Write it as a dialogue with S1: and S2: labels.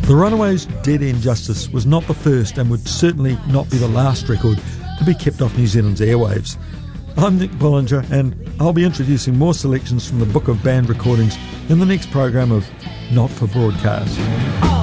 S1: The Runaways' Dead End Justice was not the first and would certainly not be the last record to be kept off New Zealand's airwaves. I'm Nick Bollinger, and I'll be introducing more selections from the Book of Band Recordings in the next program of Not for Broadcast.